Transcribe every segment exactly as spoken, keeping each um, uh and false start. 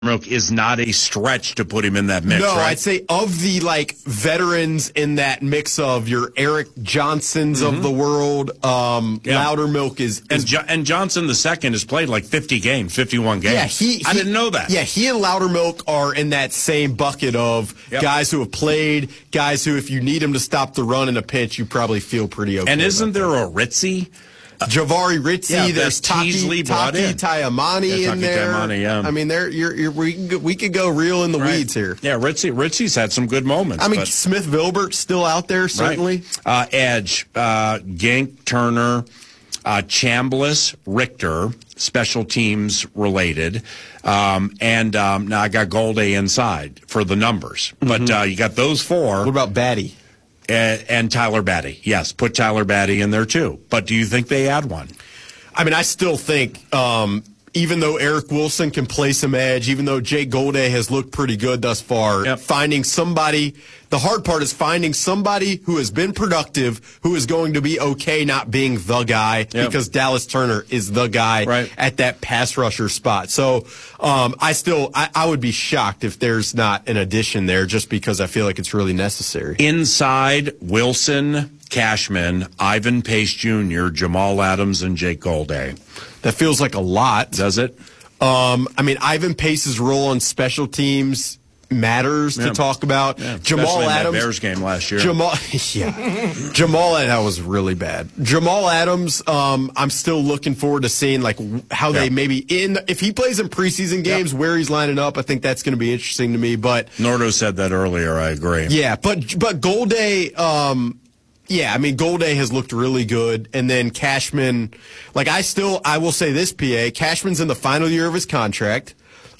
Milk is not a stretch to put him in that mix, no, right? I'd say of the, like, veterans in that mix of your Eric Johnsons mm-hmm. of the world, um, yeah. Loudermilk is... is and, jo- and Johnson the second has played like fifty games, fifty-one games. Yeah, he, he, I didn't know that. Yeah, he and Loudermilk are in that same bucket of yep. guys who have played, guys who, if you need them to stop the run in a pinch, you probably feel pretty okay. And isn't there that. a Ritzy? Javari Ritzy, yeah, there's Taki, Taki Taimani yeah, in there. Taimani, yeah. I mean, there you're, you're, we, can go, we could go real in the right. weeds here. Yeah, Ritzy, Ritzy's had some good moments. I mean, but... Smith Vilbert's still out there, certainly. Right. Uh, Edge, uh, Genk, Turner, uh, Chambliss, Richter, special teams related. Um, and um, now I got Golday inside for the numbers. Mm-hmm. But uh, you got those four. What about Batty? And, and Tyler Batty. Yes, put Tyler Batty in there too. But do you think they add one? I mean, I still think, um, even though Eric Wilson can play some edge, even though Jake Golday has looked pretty good thus far, yep. finding somebody, the hard part is finding somebody who has been productive, who is going to be okay not being the guy, yep. because Dallas Turner is the guy right. at that pass rusher spot. So um, I still, I, I would be shocked if there's not an addition there, just because I feel like it's really necessary. Inside, Wilson, Cashman, Ivan Pace Junior, Jamal Adams, and Jake Golday. That feels like a lot. Does it? Um, I mean, Ivan Pace's role on special teams matters yeah. to talk about. Yeah, Jamal in Adams. That Bears game last year. Jamal, yeah. Jamal, that was really bad. Jamal Adams, um, I'm still looking forward to seeing like how yeah. they maybe in if he plays in preseason games, yeah. where he's lining up. I think that's going to be interesting to me. But Nordo said that earlier. I agree. Yeah, but but Golday. Um, Yeah, I mean, Golday has looked really good. And then Cashman, like I still, I will say this, P A, Cashman's in the final year of his contract.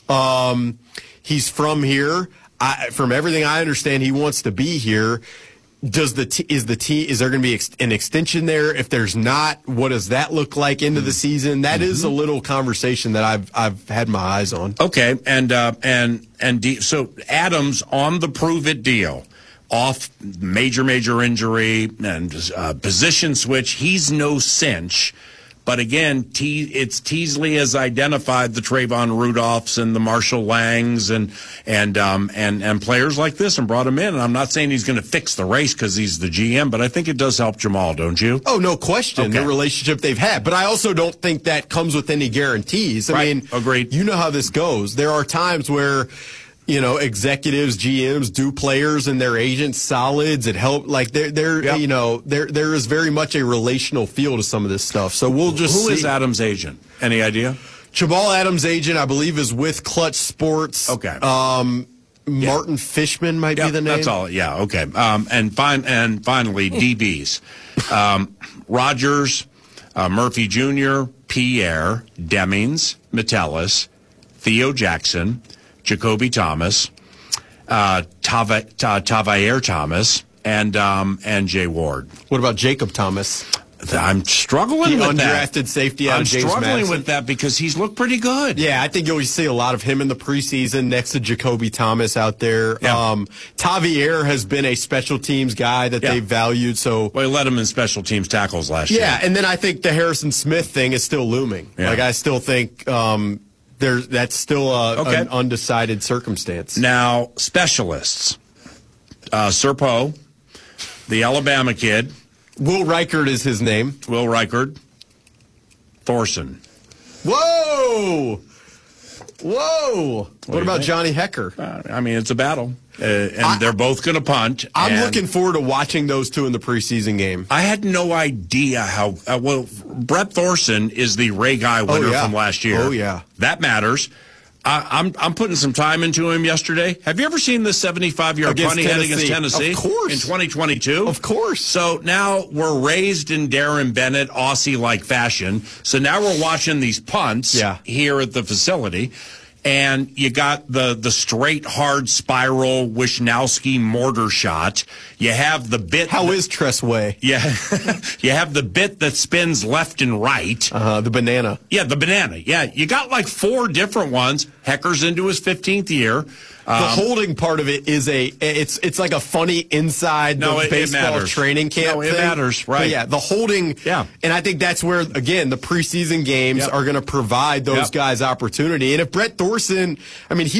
Um, he's from here. I, from everything I understand, he wants to be here. Does the t- is the t- is there going to be ex- an extension there? If there's not, what does that look like into the season? That mm-hmm. is a little conversation that I've I've had my eyes on. Okay, and uh, and and D- so Adams on the prove it deal. Off major, major injury and uh, position switch. He's no cinch. But again, Te- it's Teasley has identified the Trayvon Rudolphs and the Marshall Langs and and um, and and players like this and brought him in. And I'm not saying he's going to fix the race because he's the G M, but I think it does help Jamal, don't you? Oh, no question. Okay. The relationship they've had. But I also don't think that comes with any guarantees. I right. mean, agreed. You know how this goes. There are times where, you know, executives, G Ms do players and their agents solids. It help like they're they're yep. you know there there is very much a relational feel to some of this stuff. So we'll just who see. is Adams' agent? Any idea? Jamal Adams' agent, I believe, is with Clutch Sports. Okay. Um, Martin yeah. Fishman might yep, be the name. That's all. Yeah. Okay. Um, and fine. And finally, D Bs. Um, Rogers, uh, Murphy Junior, Pierre, Demings, Metellus, Theo Jackson, Jacoby Thomas, uh, Tava, Ta, Tavaire Thomas, and um, and Jay Ward. What about Jacob Thomas? I'm struggling the with that. Undrafted safety out I'm of James struggling Madison. with that because he's looked pretty good. Yeah, I think you'll see a lot of him in the preseason next to Jacoby Thomas out there. Yeah. Um, Tavier has been a special teams guy that yeah. they valued. So well, he led him in special teams tackles last yeah, year. Yeah, and then I think the Harrison Smith thing is still looming. Yeah. Like I still think um, there's that's still a, okay. an undecided circumstance. Now, specialists. Uh, Serpo, the Alabama kid. Will Reichard is his name. Will Reichard. Thorson. Whoa! Whoa! What, what about think? Johnny Hecker? Uh, I mean, it's a battle. Uh, and I, they're both going to punt. I'm looking forward to watching those two in the preseason game. I had no idea how uh, – well, Brett Thorson is the Ray Guy winner oh, yeah. from last year. Oh, yeah. That matters. I, I'm I'm putting some time into him yesterday. Have you ever seen the seventy-five-yard punt he had against Tennessee? Of course. In twenty twenty-two? Of course. So now we're raised in Darren Bennett, Aussie-like fashion. So now we're watching these punts yeah. here at the facility. And you got the, the straight, hard spiral Wisnowski mortar shot. You have the bit. How that, is Tressway? Yeah. You have the bit that spins left and right. Uh-huh, the banana. Yeah, the banana. Yeah, you got like four different ones. Hecker's into his fifteenth year. The Um, holding part of it is a it's it's like a funny inside No, the it- it baseball matters. training camp. No, it thing. matters, right. But yeah, the holding. Yeah. And I think that's where again the preseason games Yep. are going to provide those Yep. guys opportunity. And if Brett Thorson, I mean, he